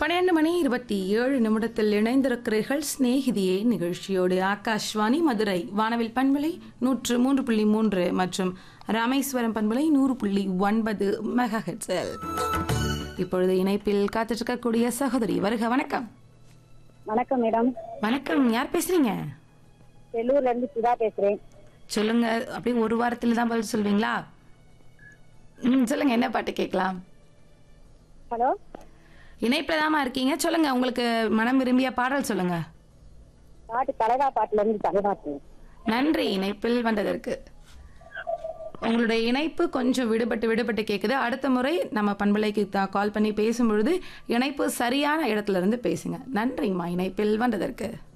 12:27 இணைந்திருக்கிறீர்கள் சிநேகிதியே நிகழ்ச்சியோடு. ஆகாஷ்வாணி மதுரை வானவில் பண்பலை 103.3 மற்றும் ராமேஸ்வரம் பண்பலை 100.9 மெகாஹெர்ட்ஸில். இப்பொழுது இணைப்பில் காத்துட்டு சகோதரி வருக. வணக்கம். வணக்கம் மேடம். வணக்கம். யார் பேசுறீங்க? செல்லூர்ல இருந்து சுதா பேசுறேன். சொல்லுங்க. அப்படியே ஒரு வாரத்துல தான் பதில் சொல்வீங்களா? சொல்லுங்க, என்ன பாட்டு கேட்கலாம்? ஹலோ, இணைப்புல தாமா இருக்கீங்க, சொல்லுங்க. உங்களுக்கு மனம் விரும்பிய பாடல் சொல்லுங்க. பாட்டு கலகா பாட்டுல இருந்து தலைவாட்டு. நன்றி இணைப்பில் வந்ததற்கு. உங்களுடைய இணைப்பு கொஞ்சம் விடுபட்டு கேக்குது. அடுத்த முறை நம்ம பண்பலைக்கு கால் பண்ணி பேசும்பொழுது இணைப்பு சரியான இடத்துல இருந்து பேசுங்க. நன்றிம்மா இணைப்பில் வந்ததற்கு.